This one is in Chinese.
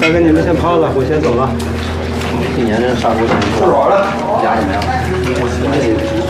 大哥，你们先泡了，我先走了。 今年这杀猪钱不少了，家怎么样？